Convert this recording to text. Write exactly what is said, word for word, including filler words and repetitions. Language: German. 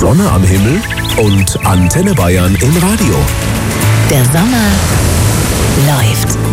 Sonne am Himmel und Antenne Bayern im Radio. Der Sommer läuft.